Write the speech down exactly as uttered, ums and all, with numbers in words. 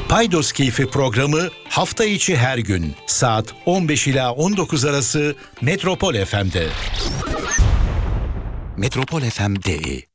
Paydos Keyfi programı hafta içi her gün saat on beş ila on dokuz arası Metropol F M'de. Metropol F M D I